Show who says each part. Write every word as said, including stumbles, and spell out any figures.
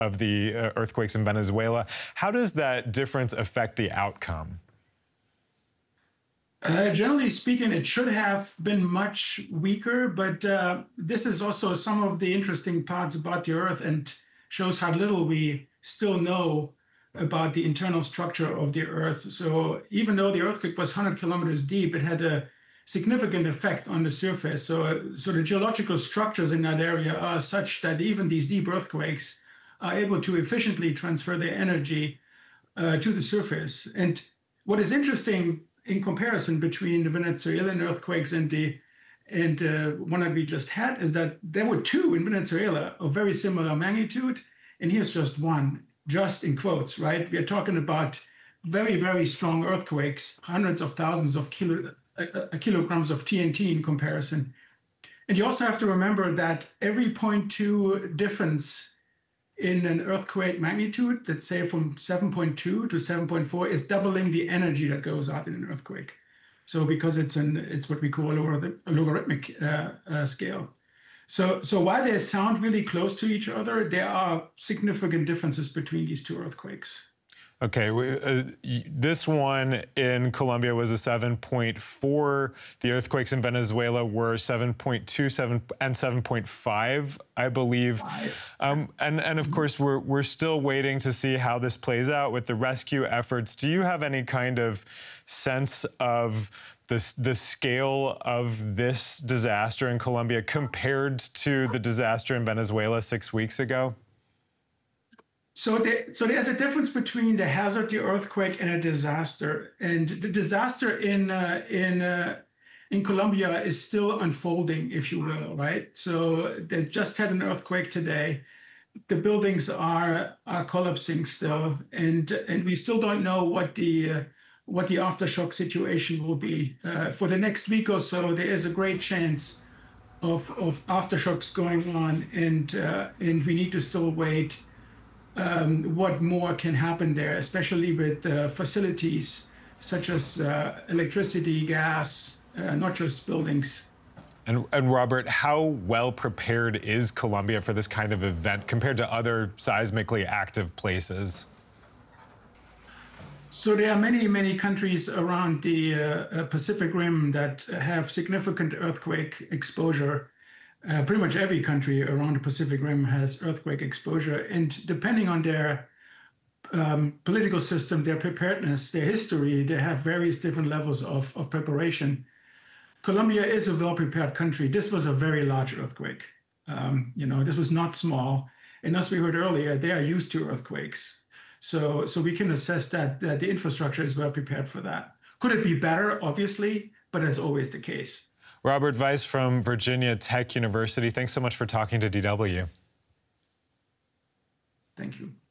Speaker 1: of the uh, earthquakes in Venezuela. How does that difference affect the outcome?
Speaker 2: Uh, generally speaking, it should have been much weaker, but uh, this is also some of the interesting parts about the Earth and shows how little we still know about the internal structure of the Earth. So even though the earthquake was one hundred kilometers deep, it had a significant effect on the surface. So, so the geological structures in that area are such that even these deep earthquakes are able to efficiently transfer their energy uh, to the surface. And what is interesting in comparison between the Venezuelan earthquakes and the and uh, one that we just had is that there were two in Venezuela of very similar magnitude, and here's just one, just in quotes, right? We are talking about very, very strong earthquakes, hundreds of thousands of kilo, uh, uh, kilograms of T N T in comparison. And you also have to remember that every zero point two difference in an earthquake magnitude, let's say from seven point two to seven point four, is doubling the energy that goes out in an earthquake. So because it's an it's what we call a logarithmic uh, uh, scale. So so while they sound really close to each other, there are significant differences between these two earthquakes.
Speaker 1: Okay, uh, this one in Colombia was a seven point four. The earthquakes in Venezuela were seven point two, seven, and seven point five, I believe. Um, and, and of course, we're, we're still waiting to see how this plays out with the rescue efforts. Do you have any kind of sense of the, the scale of this disaster in Colombia compared to the disaster in Venezuela six weeks ago?
Speaker 2: So, there, so there's a difference between the hazard, the earthquake, and a disaster. And the disaster in uh, in uh, in Colombia is still unfolding, if you will, right? So they just had an earthquake today. The buildings are are collapsing still, and and we still don't know what the uh, what the aftershock situation will be uh, for the next week or so. There is a great chance of of aftershocks going on, and uh, and we need to still wait. Um, what more can happen there, especially with uh, facilities such as uh, electricity, gas, uh, not just buildings.
Speaker 1: And, and Robert, how well prepared is Colombia for this kind of event compared to other seismically active places?
Speaker 2: So there are many, many countries around the uh, Pacific Rim that have significant earthquake exposure. Uh, pretty much every country around the Pacific Rim has earthquake exposure, and depending on their um, political system, their preparedness, their history, they have various different levels of, of preparation. Colombia is a well-prepared country. This was a very large earthquake. Um, you know, this was not small. And as we heard earlier, they are used to earthquakes. So, so we can assess that, that the infrastructure is well prepared for that. Could it be better? Obviously, but that's always the case.
Speaker 1: Robert Weiss from Virginia Tech University, thanks so much for talking to D W.
Speaker 2: Thank you.